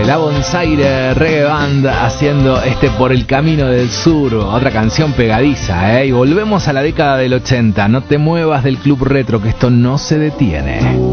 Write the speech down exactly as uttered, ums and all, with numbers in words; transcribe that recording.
La Bonsaire Reggae Band haciendo este Por el Camino del Sur, otra canción pegadiza, ¿eh? Y volvemos a la década del ochenta. No te muevas del Club Retro, que esto no se detiene.